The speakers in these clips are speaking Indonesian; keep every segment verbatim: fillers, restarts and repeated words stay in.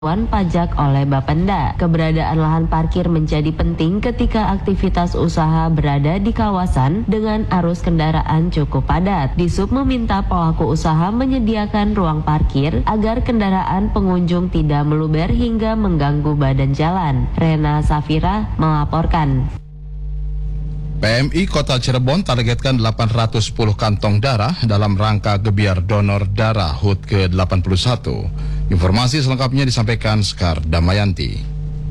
pajak oleh Bapenda. Keberadaan lahan parkir menjadi penting ketika aktivitas usaha berada di kawasan dengan arus kendaraan cukup padat. Disub meminta pelaku usaha menyediakan ruang parkir agar kendaraan pengunjung tidak meluber hingga mengganggu badan jalan. Rena Safira melaporkan. P M I Kota Cirebon targetkan delapan ratus sepuluh kantong darah dalam rangka gebiar donor darah H U T ke delapan puluh satu. Informasi selengkapnya disampaikan Sekar Damayanti.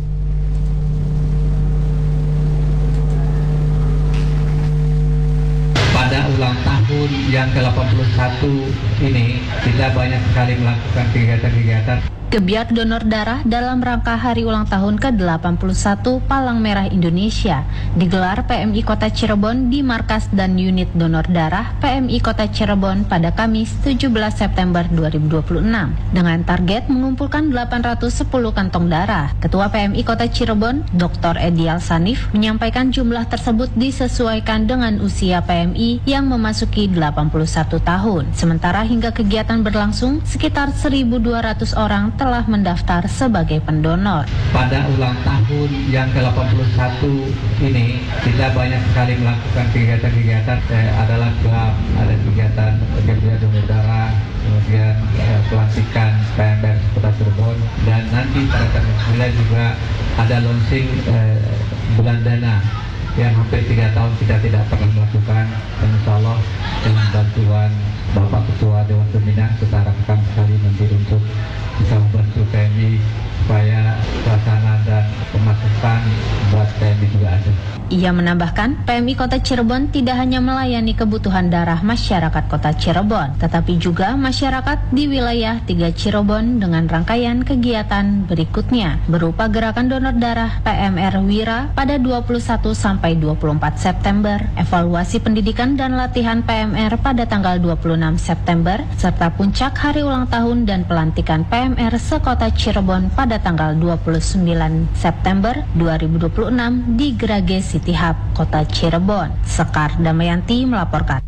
Pada ulang tahun yang ke delapan puluh satu ini, kita banyak sekali melakukan kegiatan-kegiatan Gebiar donor darah dalam rangka hari ulang tahun ke delapan puluh satu Palang Merah Indonesia digelar P M I Kota Cirebon di Markas dan Unit Donor Darah P M I Kota Cirebon pada Kamis tujuh belas September dua ribu dua puluh enam dengan target mengumpulkan delapan ratus sepuluh kantong darah. Ketua P M I Kota Cirebon, Doktor Edial Sanif, menyampaikan jumlah tersebut disesuaikan dengan usia P M I yang memasuki delapan puluh satu tahun. Sementara hingga kegiatan berlangsung, sekitar seribu dua ratus orang telah mendaftar sebagai pendonor. Pada ulang tahun yang ke delapan puluh satu ini, kita banyak sekali melakukan kegiatan-kegiatan, eh, adalah klub, ada kegiatan gebiar donor darah, kemudian eh, pelantikan P M R Kota Cirebon, dan nanti pada tanggal sembilan juga ada launching eh, bulan dana yang hampir tiga tahun kita tidak pernah melakukan, dan insya Allah dengan bantuan Bapak Ketua Dewan Pembina kita harapkan sekali nanti untuk bisa membantu P M I supaya suasana dan pemasukan buat P M I juga ada. Ia menambahkan, P M I Kota Cirebon tidak hanya melayani kebutuhan darah masyarakat Kota Cirebon, tetapi juga masyarakat di wilayah tiga Cirebon dengan rangkaian kegiatan berikutnya, berupa gerakan donor darah P M R Wira pada dua puluh satu sampai dua puluh empat September, evaluasi pendidikan dan latihan P M R pada tanggal dua puluh enam September, serta puncak hari ulang tahun dan pelantikan P M R sekota Cirebon pada tanggal dua puluh sembilan September dua ribu dua puluh enam di Grage City Hub, Kota Cirebon. Sekar Damayanti melaporkan.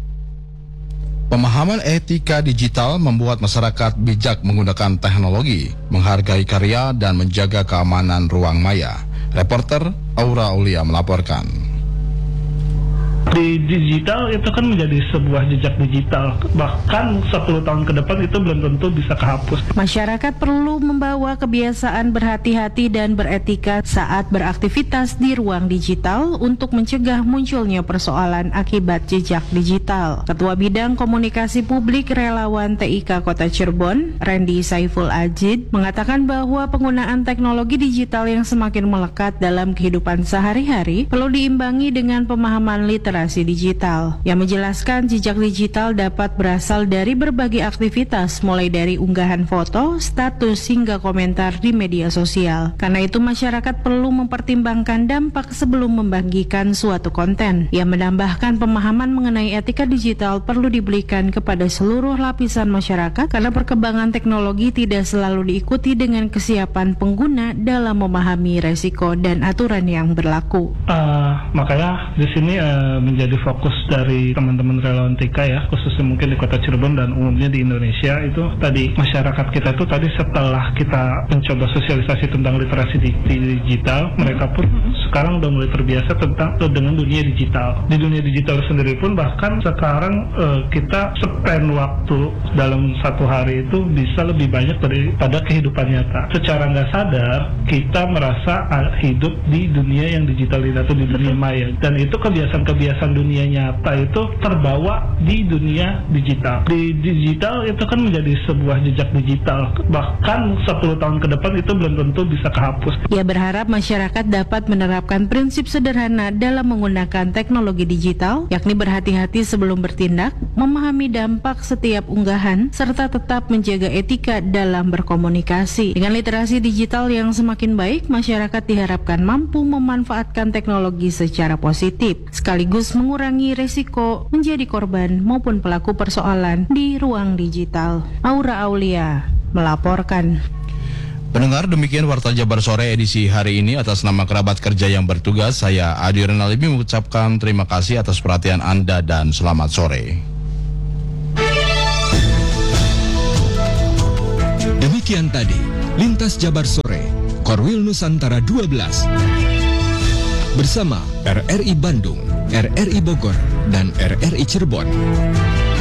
Pemahaman etika digital membuat masyarakat bijak menggunakan teknologi, menghargai karya, dan menjaga keamanan ruang maya. Reporter Aura Aulia melaporkan. Di digital itu kan menjadi sebuah jejak digital, bahkan sepuluh tahun ke depan itu belum tentu bisa kehapus. Masyarakat perlu membawa kebiasaan berhati-hati dan beretika saat beraktivitas di ruang digital untuk mencegah munculnya persoalan akibat jejak digital. Ketua Bidang Komunikasi Publik Relawan T I K Kota Cirebon, Randy Saiful Ajid, mengatakan bahwa penggunaan teknologi digital yang semakin melekat dalam kehidupan sehari-hari perlu diimbangi dengan pemahaman literasi digital, yang menjelaskan jejak digital dapat berasal dari berbagai aktivitas mulai dari unggahan foto, status hingga komentar di media sosial. Karena itu masyarakat perlu mempertimbangkan dampak sebelum membagikan suatu konten. Yang menambahkan pemahaman mengenai etika digital perlu diberikan kepada seluruh lapisan masyarakat karena perkembangan teknologi tidak selalu diikuti dengan kesiapan pengguna dalam memahami resiko dan aturan yang berlaku. Uh, makanya di sini uh, menjadi fokus dari teman-teman relawan T I K ya, khususnya mungkin di Kota Cirebon dan umumnya di Indonesia, itu tadi masyarakat kita itu tadi setelah kita mencoba sosialisasi tentang literasi digital, mereka pun sekarang udah mulai terbiasa tentang dengan dunia digital. Di dunia digital sendiri pun bahkan sekarang uh, kita spend waktu dalam satu hari itu bisa lebih banyak daripada kehidupan nyata. Secara nggak sadar kita merasa uh, hidup di dunia yang digital atau di dunia maya, dan itu kebiasaan-kebiasaan dunia nyata itu terbawa di dunia digital. Di digital itu kan menjadi sebuah jejak digital, bahkan sepuluh tahun ke depan itu belum tentu bisa kehapus. Ia berharap masyarakat dapat menerapkan prinsip sederhana dalam menggunakan teknologi digital, yakni berhati-hati sebelum bertindak, memahami dampak setiap unggahan, serta tetap menjaga etika dalam berkomunikasi. Dengan literasi digital yang semakin baik, masyarakat diharapkan mampu memanfaatkan teknologi secara positif, sekaligus mengurangi resiko menjadi korban maupun pelaku persoalan di ruang digital. Aura Aulia melaporkan. Pendengar, demikian Warta Jabar Sore edisi hari ini. Atas nama kerabat kerja yang bertugas, saya Adi Renalibi mengucapkan terima kasih atas perhatian Anda dan selamat sore. Demikian tadi Lintas Jabar Sore, Korwil Nusantara dua belas. Bersama R R I Bandung, R R I Bogor, dan R R I Cirebon.